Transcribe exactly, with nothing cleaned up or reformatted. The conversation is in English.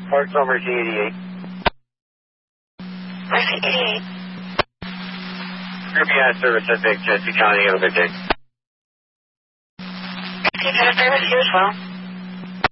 Park Mercy eighty-eight. Mercy eighty-eight. Group gas service at Big Jesse County. Have a good day. Take care of service, you as well.